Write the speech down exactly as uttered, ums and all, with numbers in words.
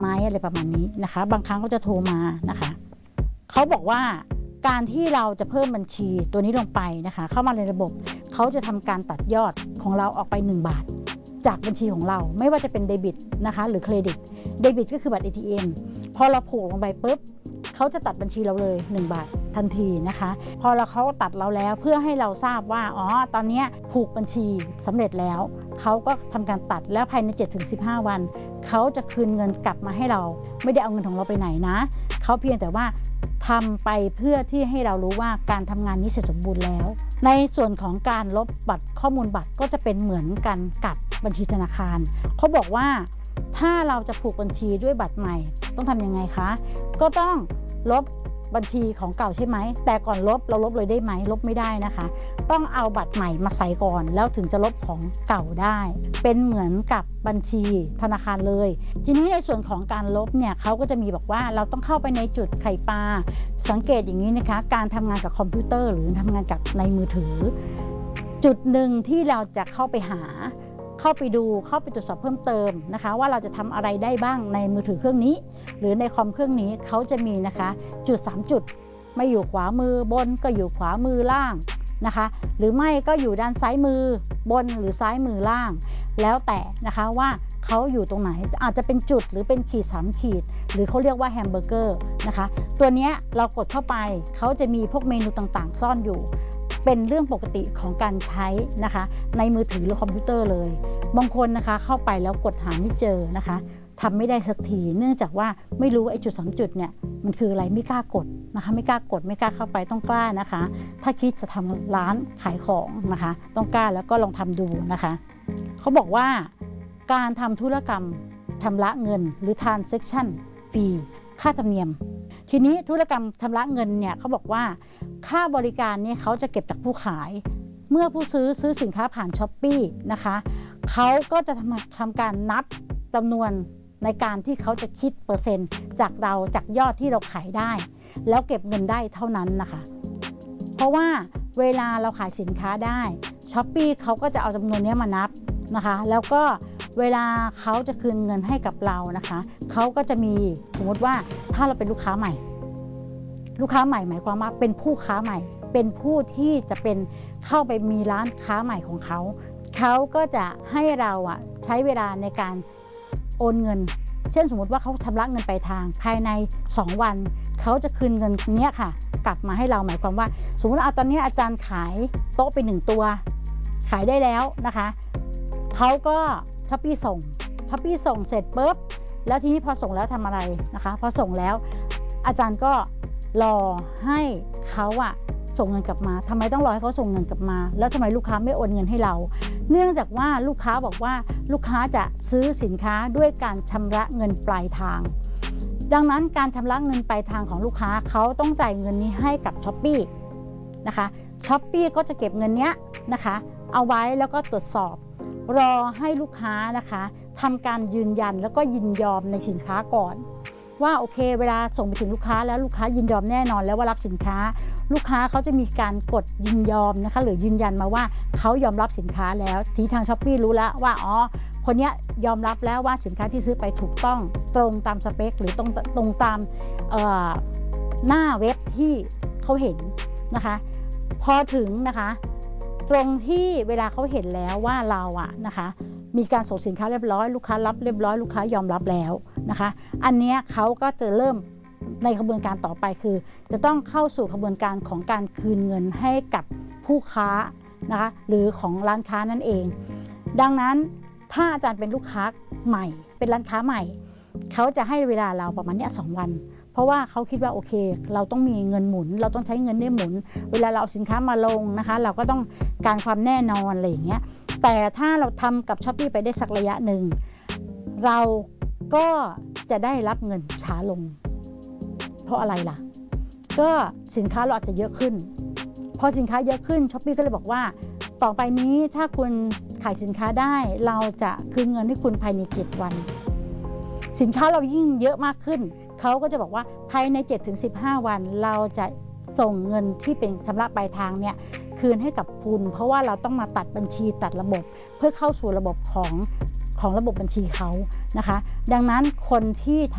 ไม้อะไรประมาณนี้นะคะบางครั้งก็จะโทรมานะคะเขาบอกว่าการที่เราจะเพิ่มบัญชีตัวนี้ลงไปนะคะเข้ามาในระบบเขาจะทำการตัดยอดของเราออกไปหนึ่งบาทจากบัญชีของเราไม่ว่าจะเป็นเดบิตนะคะหรือเครดิตเดบิตก็คือบัตร เอ ที เอ็ม พอเราผูกลงไปปุ๊บเขาจะตัดบัญชีเราเลยหนึ่งบาททันทีนะคะพอเราเขาตัดเราแล้วเพื่อให้เราทราบว่าอ๋อตอนนี้ผูกบัญชีสำเร็จแล้วเขาก็ทำการตัดแล้วภายใน เจ็ดถึงสิบห้า วันเขาจะคืนเงินกลับมาให้เราไม่ได้เอาเงินของเราไปไหนนะเขาเพียงแต่ว่าทำไปเพื่อที่ให้เรารู้ว่าการทำงานนี้เสร็จสมบูรณ์แล้วในส่วนของการลบบัตรข้อมูลบัตรก็จะเป็นเหมือนกันกับบัญชีธนาคารเขาบอกว่าถ้าเราจะผูกบัญชีด้วยบัตรใหม่ต้องทำยังไงคะก็ต้องลบบัญชีของเก่าใช่ไหมแต่ก่อนลบเราลบเลยได้ไหมลบไม่ได้นะคะต้องเอาบัตรใหม่มาใส่ก่อนแล้วถึงจะลบของเก่าได้เป็นเหมือนกับบัญชีธนาคารเลยทีนี้ในส่วนของการลบเนี่ยเขาก็จะมีบอกว่าเราต้องเข้าไปในจุดไข่ปลาสังเกตอย่างนี้นะคะการทำงานกับคอมพิวเตอร์หรือทำงานกับในมือถือจุดหนึ่งที่เราจะเข้าไปหาเข้าไปดูเข้าไปตรวจสอบเพิ่มเติมนะคะว่าเราจะทำอะไรได้บ้างในมือถือเครื่องนี้หรือในคอมเครื่องนี้เขาจะมีนะคะจุดสามจุดไม่อยู่ขวามือบนก็อยู่ขวามือล่างนะคะหรือไม่ก็อยู่ด้านซ้ายมือบนหรือซ้ายมือล่างแล้วแต่นะคะว่าเขาอยู่ตรงไหนอาจจะเป็นจุดหรือเป็นขีดสามขีดหรือเขาเรียกว่าแฮมเบอร์เกอร์นะคะตัวนี้เรากดเข้าไปเขาจะมีพวกเมนูต่างๆซ่อนอยู่เป็นเรื่องปกติของการใช้นะคะในมือถือหรือคอมพิวเตอร์เลยบางคนนะคะเข้าไปแล้วกดหาไม่เจอนะคะทำไม่ได้สักทีเนื่องจากว่าไม่รู้ไอ้จุดสามจุดเนี่ยมันคืออะไรไม่กล้ากดนะคะไม่กล้ากดไม่กล้าเข้าไปต้องกล้านะคะถ้าคิดจะทำร้านขายของนะคะต้องกล้าแล้วก็ลองทำดูนะคะเขาบอกว่าการทำธุรกรรมชำระเงินหรือ transaction fee ค่าธรรมเนียมทีนี้ธุรกรรมชำระเงินเนี่ยเขาบอกว่าค่าบริการเนี่ยเขาจะเก็บจากผู้ขายเมื่อผู้ซื้อซื้อสินค้าผ่าน Shopee นะคะเขาก็จะทำทำการนับจำนวนในการที่เขาจะคิดเปอร์เซ็นต์จากเราจากยอดที่เราขายได้แล้วเก็บเงินได้เท่านั้นนะคะเพราะว่าเวลาเราขายสินค้าได้ Shopee เขาก็จะเอาจำนวนนี้มานับนะคะแล้วก็เวลาเขาจะคืนเงินให้กับเรานะคะเขาก็จะมีสมมติว่าถ้าเราเป็นลูกค้าใหม่ลูกค้าใหม่หมายความว่าเป็นผู้ค้าใหม่เป็นผู้ที่จะเป็นเข้าไปมีร้านค้าใหม่ของเขาเขาก็จะให้เราอ่ะใช้เวลาในการโอนเงินเช่นสมมติว่าเขาชำระเงินปลายทางภายในสองวันเขาจะคืนเงินเนี้ยค่ะกลับมาให้เราหมายความว่าสมมติเอาตอนนี้อาจารย์ขายโต๊ะไปหนึ่งตัวขายได้แล้วนะคะเขาก็ท็อปปี้ส่งท็อปปี้ส่งเสร็จปุ๊บแล้วทีนี้พอส่งแล้วทำอะไรนะคะพอส่งแล้วอาจารย์ก็รอให้เขาอะส่งเงินกลับมาทำไมต้องรอให้เขาส่งเงินกลับมาแล้วทำไมลูกค้าไม่โอนเงินให้เราเนื่องจากว่าลูกค้าบอกว่าลูกค้าจะซื้อสินค้าด้วยการชำระเงินปลายทางดังนั้นการชำระเงินปลายทางของลูกค้าเขาต้องจ่ายเงินนี้ให้กับ Shopee นะคะ Shopee ก็จะเก็บเงินนี้นะคะเอาไว้แล้วก็ตรวจสอบรอให้ลูกค้านะคะทำการยืนยันแล้วก็ยินยอมในสินค้าก่อนว่าโอเคเวลาส่งไปถึงลูกค้าแล้วลูกค้ายินยอมแน่นอนแล้วว่ารับสินค้าลูกค้าเขาจะมีการกดยินยอมนะคะหรือยืนยันมาว่าเขายอมรับสินค้าแล้วทีทาง Shopee รู้แล้วว่าอ๋อคนนี้ยอมรับแล้วว่าสินค้าที่ซื้อไปถูกต้องตรงตามสเปคหรือตรงตรงตามหน้าเว็บที่เขาเห็นนะคะพอถึงนะคะตรงที่เวลาเขาเห็นแล้วว่าเราอะนะคะมีการส่งสินค้าเรียบร้อยลูกค้ารับเรียบร้อยลูกค้ายอมรับแล้วนะคะอันนี้เขาก็จะเริ่มในกระบวนการต่อไปคือจะต้องเข้าสู่กระบวนการของการคืนเงินให้กับผู้ค้านะคะหรือของร้านค้านั่นเองดังนั้นถ้าอาจารย์เป็นลูกค้าใหม่เป็นร้านค้าใหม่เขาจะให้เวลาเราประมาณนี้สองวันเพราะว่าเขาคิดว่าโอเคเราต้องมีเงินหมุนเราต้องใช้เงินได้หมุนเวลาเราเอาสินค้ามาลงนะคะเราก็ต้องการความแน่นอนอะไรอย่างเงี้ยแต่ถ้าเราทำกับ Shopee ไปได้สักระยะหนึ่งเราก็จะได้รับเงินช้าลงเพราะอะไรล่ะก็สินค้าเราอาจจะเยอะขึ้นพอสินค้าเยอะขึ้น Shopee ก็เลยบอกว่าต่อไปนี้ถ้าคุณขายสินค้าได้เราจะคืนเงินให้คุณภายในเจ็ดวันสินค้าเรายิ่งเยอะมากขึ้นเขาก็จะบอกว่าภายใน เจ็ดถึงสิบห้า วันเราจะส่งเงินที่เป็นชำระปลายทางเนี่ยคืนให้กับคุณเพราะว่าเราต้องมาตัดบัญชีตัดระบบเพื่อเข้าสู่ระบบของของระบบบัญชีเขานะคะดังนั้นคนที่ท